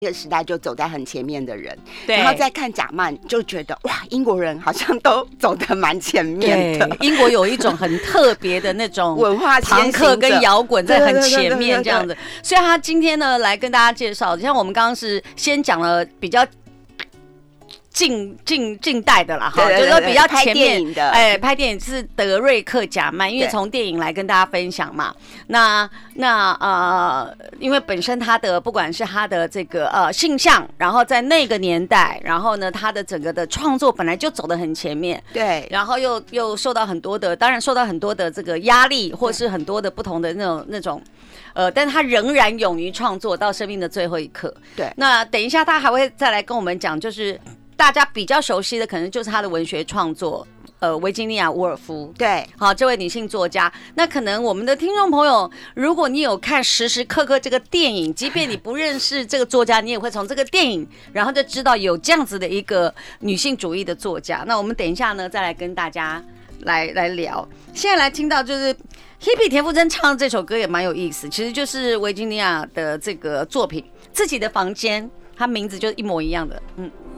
这个时代就走在很前面的人， 对， 然后再看贾曼，就觉得哇，英国人好像都走得蛮前面的。 英国有一种很特别的那种文化朋克跟摇滚在很前面这样子，所以他今天呢来跟大家介绍，像我们刚刚是先讲了比较近代的啦，哈，就是说比较前面的，拍电影是德瑞克·贾曼，因为从电影来跟大家分享嘛。因为本身他的不管是他的这个性向，然后在那个年代，然后呢他的整个的创作本来就走得很前面， 对， 然后又受到很多的，当然受到很多的这个压力，或是很多的不同的那种。但是他仍然勇于创作到生命的最后一刻。 对， 那等一下他还会再来跟我们讲，就是大家比较熟悉的可能就是他的文学创作，维吉尼亚·伍尔夫， 对， 好，这位女性作家。那可能我们的听众朋友，如果你有看时时刻刻这个电影，即便你不认识这个作家，你也会从这个电影，然后就知道有这样子的一个女性主义的作家。那我们等一下呢，再来跟大家来聊。现在来听到就是 Hebe 田馥甄唱的这首歌也蛮有意思，其实就是维吉尼亚的这个作品《自己的房间》，它名字就一模一样的，